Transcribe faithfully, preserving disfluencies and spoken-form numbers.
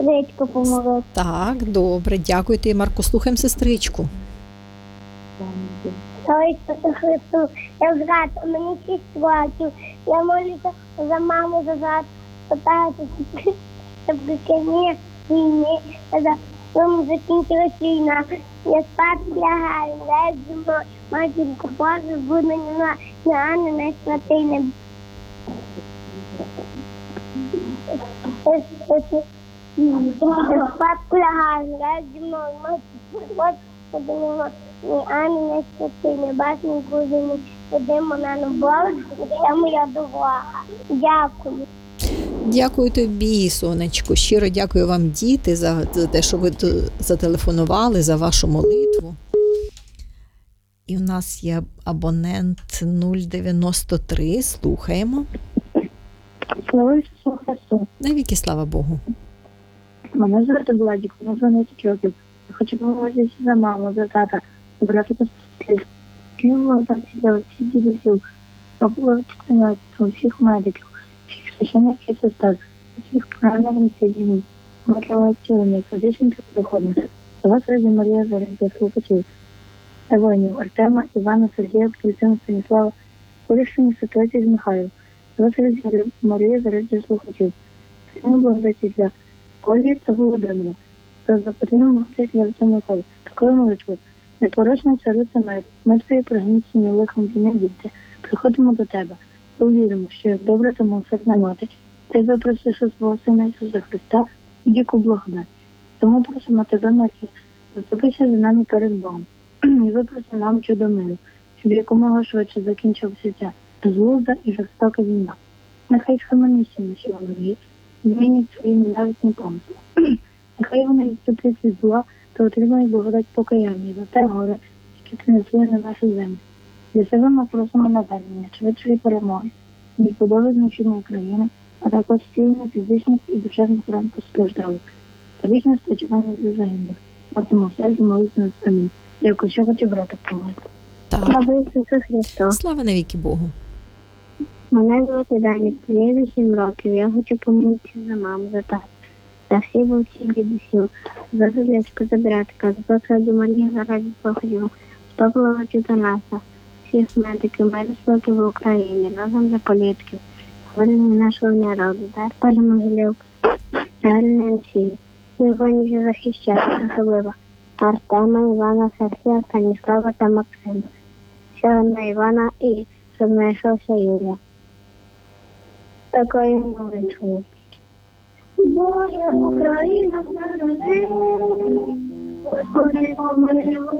сестричку помолити. Так, добре, дякую тобі, Марко. Слухаємо сестричку. Слава Ісусу Христу, я згадую, мені шість років. Я молюся за маму, за зад, питаюся, щоб прикині війни, за тому закінчилась війна. Я спати лягаю, лежу зі мною, матінко Боже, буде на на Анну, на святий не. Я спати лягаю, лежу зі мною, матінко Боже, буде на ні Анну, на святий не. Бачимо, буде не ходимо на небо, це моя дорога. Дякую. Дякую тобі, сонечко. Щиро дякую вам, діти, за, за те, що ви зателефонували, за вашу молитву. І у нас є абонент нуль дев'яносто три. Слухаємо. Слава Ісусу Христу. Навіки слава Богу. Мене звати Владик, мені дванадцять років. Я хочу помолитися за маму, за тата, за брата та сестрів. Києва та всіх дідусів, поповідців, всіх медиків, всіх священників і сестер, всіх правильних сидів, мотиваційних, фізичних та приходних. За вас раді Марія Зарезя, слухачів, воїнів Артема, Івана, Сергія, Кристина, Станіслава, порішення ситуації з Михайлом. За вас раді Марія Зарезя, слухачів. Сину благодаті для Колі та Володимира. За запитання молодець для Отця Миколи. Такою молитвою. Непорочна цариця мир, ми твої пригнічені лихом війни діти. Приходимо до тебе. Повіримо, що як добре та милосердна мати, ти випросиш у свого Сина Ісуса Христа і діку благодать. Тому просимо тебе, Марія, заступися за нами перед Богом. І випроси нам чудо миру, щоб якомога швидше закінчилася ця безглузда і жорстока війна. Нехай схаменуться наші вороги, змінять свої ненависні помисли. Нехай вони відступлять від зла та отримають благодать покаяння за те горе, що принесли на нашу землю. Для себе ми просимо навернення, швидшої перемоги, відбудови значення України, а також стілення фізичних і душевних ран постраждалих, та вічне спочивання для загиблих. Отимо серці молитву на самі. Дякую, що хочу брати помилку. Так. Слава Ісусу Христу. Слава навіки Богу. Мене звати Даня, мені вісім років. Я хочу помолитися за маму, за тата, за всіх вовців дідусів, за Зеленську, за братика, за посаду Марії, за раді походів, стопила до нас, всіх медиків, медиків в Україні, разом за політків, хвилини нашого народу, дай перемоглів, реальної всі, сьогодні захищати, особливо Артема, Івана, Сергія, Станіслава та Максима, Сьогодні Івана і щоб знайшовся Юрія. Такою молитвою. Боже, Україна, Господи, помилуй.